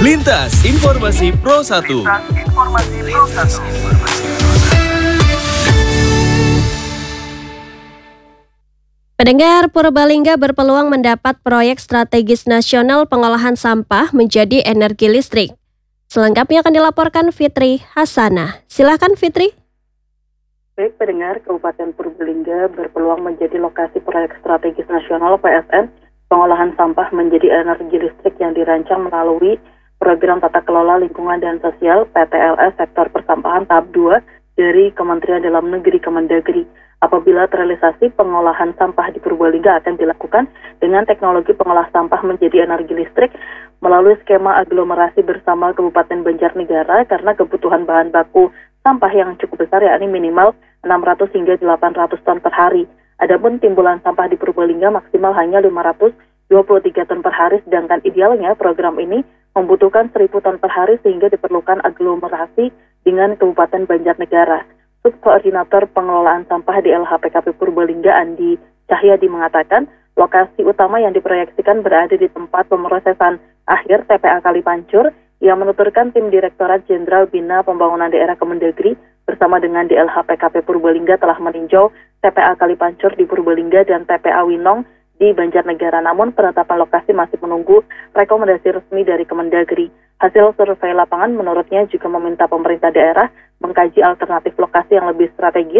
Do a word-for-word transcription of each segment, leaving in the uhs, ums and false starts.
Lintas Informasi Pro satu. Informasi Pro satu. Pendengar, Purbalingga berpeluang mendapat proyek strategis nasional pengolahan sampah menjadi energi listrik. Selengkapnya akan dilaporkan Fitri Hasanah. Silakan Fitri. Baik pendengar, Kabupaten Purbalingga berpeluang menjadi lokasi proyek strategis nasional P S N pengolahan sampah menjadi energi listrik yang dirancang melalui Program Tata Kelola Lingkungan dan Sosial P T L S Sektor Persampahan tahap dua dari Kementerian Dalam Negeri Kemendagri. Apabila terrealisasi, pengolahan sampah di Purbalingga akan dilakukan dengan teknologi pengolah sampah menjadi energi listrik melalui skema aglomerasi bersama Kabupaten Banjarnegara karena kebutuhan bahan baku sampah yang cukup besar, yakni minimal enam ratus hingga delapan ratus ton per hari. Adapun timbulan sampah di Purbalingga maksimal hanya lima ratus dua puluh tiga ton per hari, sedangkan idealnya program ini membutuhkan seribu ton per hari sehingga diperlukan aglomerasi dengan Kabupaten Banjarnegara. Subkoordinator Pengelolaan Sampah di L H P K P Purbalingga Andi Cahyadi mengatakan lokasi utama yang diproyeksikan berada di tempat pemrosesan akhir T P A Kalipancur. Ia menuturkan tim Direktorat Jenderal Bina Pembangunan Daerah Kemendagri bersama dengan D L H P K P Purbalingga telah meninjau T P A Kalipancur di Purbalingga dan T P A Winong di Banjarnegara. Namun penetapan lokasi masih menunggu rekomendasi resmi dari Kemendagri. Hasil survei lapangan menurutnya juga meminta pemerintah daerah mengkaji alternatif lokasi yang lebih strategis,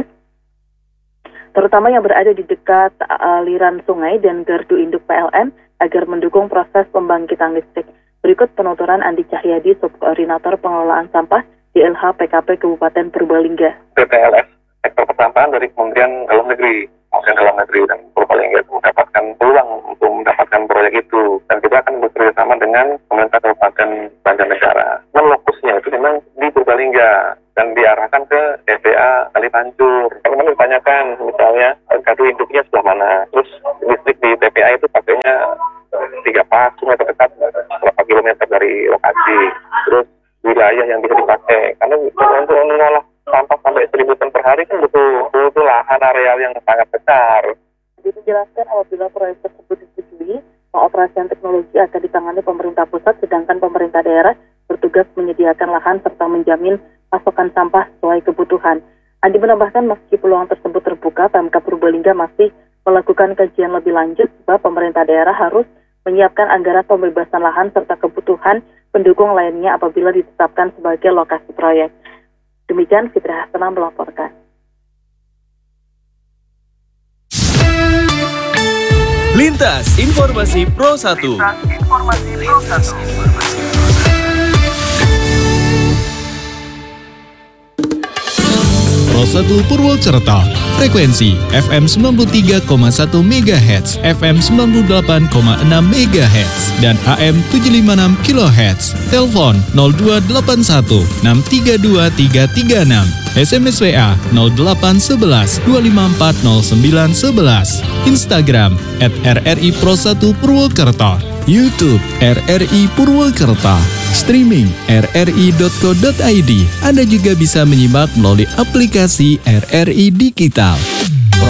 terutama yang berada di dekat aliran sungai dan gardu induk P L N agar mendukung proses pembangkitan listrik. Berikut penuturan Andi Cahyadi, Subkoordinator Pengelolaan Sampah di L H P K P Kabupaten Purbalingga. P T L S Sektor Persampahan dari Kementerian Dalam Negeri, Kementerian Dalam Negeri dan Purbalingga mendapatkan peluang untuk mendapatkan proyek itu, dan kita akan bekerjasama dengan pemerintah Kabupaten Banjarnegara. Dan lokusnya itu memang di Purbalingga dan diarahkan ke T P A Kalipancur. Teman-teman ditanyakan misalnya gardu induknya sebelah mana, terus listrik di T P A itu pakainya tiga pas, sungai terdekat berapa kilometer dari lokasi, terus wilayah yang bisa dipakai. Karena untuk mengolah sampah sampai seribu ton per hari kan butuh, butuh lahan areal yang sangat besar. Dijelaskan apabila proyek tersebut disetujui, pengoperasian teknologi akan ditangani pemerintah pusat, sedangkan pemerintah daerah bertugas menyediakan lahan serta menjamin pasokan sampah sesuai kebutuhan. Andi menambahkan meski peluang tersebut terbuka, Pemkab Purbalingga masih melakukan kajian lebih lanjut sebab pemerintah daerah harus menyiapkan anggaran pembebasan lahan serta kebutuhan pendukung lainnya apabila ditetapkan sebagai lokasi proyek. Demikian Fitri Hasanah melaporkan. Lintas Informasi Pro satu. Lintas Informasi Pro satu. Pro satu Purwokerto, frekuensi F M sembilan puluh tiga koma satu megahertz, F M sembilan puluh delapan koma enam megahertz, dan A M tujuh ratus lima puluh enam kilohertz. Telepon nol dua delapan satu enam tiga dua tiga tiga enam. S M S W A nol delapan satu satu dua lima empat nol sembilan satu satu. Instagram at R R I Pro satu Purwokerto. YouTube R R I Purwokerto. Streaming r r i dot co dot i d. Anda juga bisa menyimak melalui aplikasi R R I Digital.